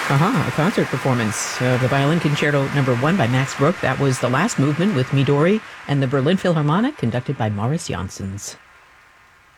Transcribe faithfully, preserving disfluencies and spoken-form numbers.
Aha, a concert performance of the Violin Concerto Number One by Max Bruch. That was the last movement with Midori and the Berlin Philharmonic, conducted by Maurice Janssens.